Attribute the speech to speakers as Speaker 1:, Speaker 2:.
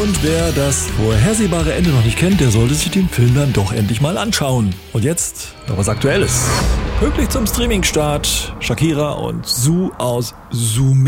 Speaker 1: Und wer das vorhersehbare Ende noch nicht kennt, der sollte sich den Film dann doch endlich mal anschauen. Und jetzt noch was Aktuelles. Pünktlich zum Streaming-Start Shakira und Su aus Sumé